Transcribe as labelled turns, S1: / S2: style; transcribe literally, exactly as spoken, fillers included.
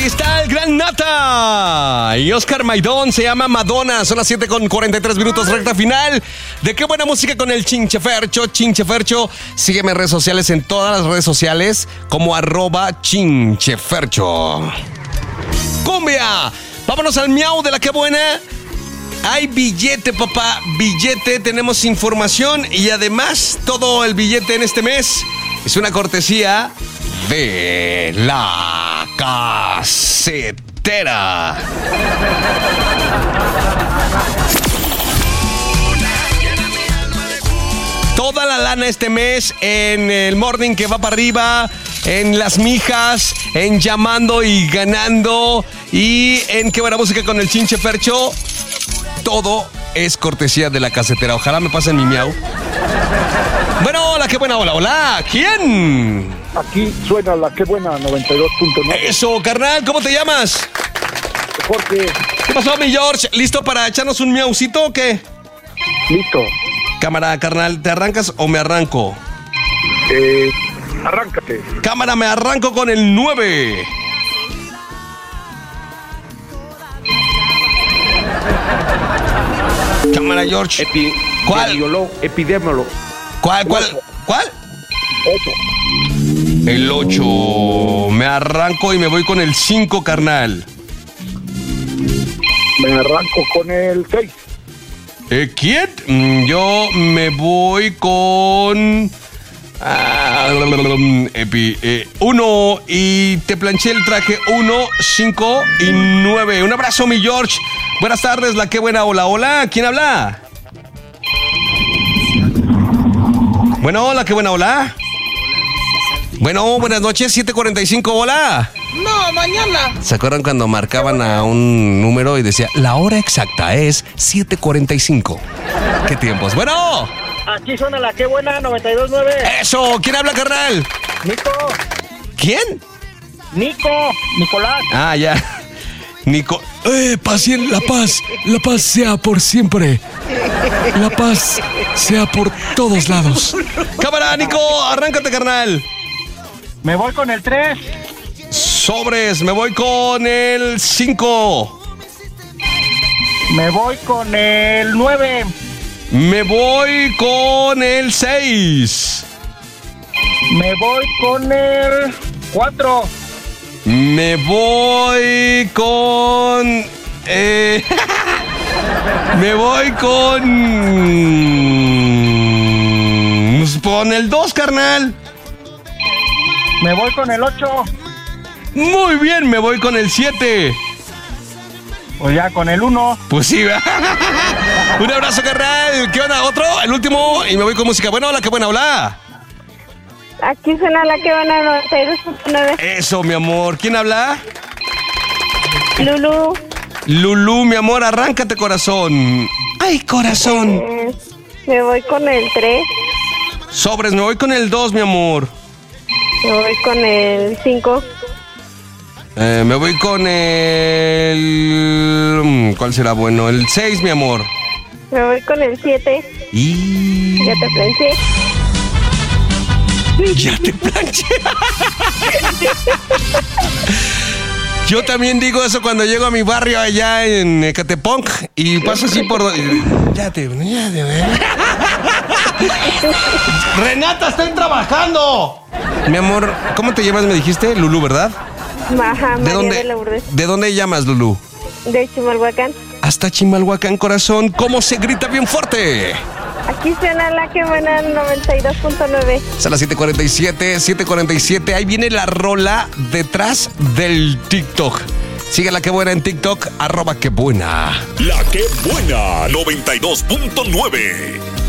S1: Está el gran Nata y Oscar Maidón, se llama Madonna. Son las siete con cuarenta y tres minutos, recta final. De qué buena música con el Chinchefercho. Chinchefercho, sígueme en redes sociales, en todas las redes sociales, como arroba Chinchefercho. Cumbia, vámonos al miau de la que buena. Hay billete, papá, billete, tenemos información y además todo el billete en este mes es una cortesía de La Casetera. Toda la lana este mes en el morning que va para arriba, en las mijas, en llamando y ganando y en qué buena música con el Chinchefercho. Todo es cortesía de La Casetera. Ojalá me pasen mi miau. Bueno, hola, qué buena, hola, hola. ¿Quién?
S2: Aquí suena La Qué Buena noventa y dos punto nueve.
S1: Eso, carnal, ¿cómo te llamas?
S2: Jorge.
S1: ¿Qué pasó, mi George? ¿Listo para echarnos un miaucito o qué?
S2: Listo.
S1: Cámara, carnal, ¿te arrancas o me arranco?
S2: Eh, arráncate.
S1: Cámara, me arranco con el nueve. Cámara, George.
S2: Epi,
S1: ¿Cuál?
S2: Epidemiólogo, epidemiólogo.
S1: ¿Cuál, cuál, cuál?
S2: Ocho.
S1: El ocho. Me arranco y me voy con el cinco, carnal.
S2: Me arranco con el seis.
S1: ¿Eh, ¿Quién? Mm, Yo me voy con... Ah, epi, eh, uno y te planché el traje uno, cinco y nueve. Un abrazo, mi George. Buenas tardes, la que buena. Hola, hola. ¿Quién habla? Bueno, hola, qué buena, hola. Bueno, buenas noches, siete cuarenta y cinco, hola.
S3: No, mañana.
S1: ¿Se acuerdan cuando marcaban a un número y decía, la hora exacta es siete cuarenta y cinco? ¿Qué tiempos? Bueno.
S3: Aquí suena La Qué Buena noventa y dos punto nueve.
S1: Eso, ¿quién habla, carnal?
S3: Nico.
S1: ¿Quién?
S3: Nico. Nicolás.
S1: Ah, ya. Nico.
S4: Eh, pacien, la paz, la paz sea por siempre. La paz sea por todos lados.
S1: Cámara, Nico, arráncate, carnal.
S3: Me voy con el tres.
S1: Sobres, me voy con el cinco.
S3: Me voy con el nueve.
S1: Me voy con el seis.
S3: Me voy con el cuatro.
S1: Me voy con... Eh, me voy con... Con el dos, carnal.
S3: Me voy con el ocho.
S1: Muy bien, me voy con el siete.
S3: O ya con el uno.
S1: Pues sí, ¿verdad? Un abrazo, carnal. ¿Qué onda? ¿Otro? El último. Y me voy con música. Bueno, hola, qué buena, hola.
S5: Aquí suena La Qué Buena noventa y dos punto nueve.
S1: Eso, mi amor. ¿Quién habla?
S5: Lulú.
S1: Lulú, mi amor, arráncate, corazón. ¡Ay, corazón!
S5: Eh, me voy con el tres.
S1: Sobres, me voy con el dos, mi amor.
S5: Me voy con el cinco.
S1: Eh, me voy con el... ¿Cuál será bueno? El seis, mi amor.
S5: Me voy con el siete.
S1: Y...
S5: Ya te planché.
S1: Ya te planché. Yo también digo eso cuando llego a mi barrio allá en Ecatepec y paso así por... Ya te... Ya te... Renata, estoy trabajando. Mi amor, ¿cómo te llamas? Me dijiste, Lulú, ¿verdad?
S5: Ajá,
S1: ¿De
S5: María
S1: dónde,
S5: de Lourdes.
S1: ¿De dónde llamas, Lulú?
S5: De Chimalhuacán.
S1: Hasta Chimalhuacán, corazón. ¿Cómo se grita bien fuerte?
S5: Aquí suena La Qué Buena noventa y dos punto nueve.
S1: Es a las siete cuarenta y siete, siete cuarenta y siete. Ahí viene la rola detrás del TikTok. Sigue La Qué Buena en TikTok, arroba Qué Buena.
S6: La Qué Buena noventa y dos punto nueve.